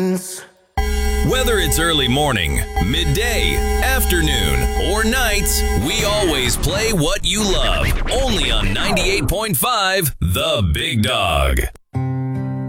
friends. Whether it's early morning, midday, afternoon, or nights, we always play what you love. Only on 98.5 The Big Dog.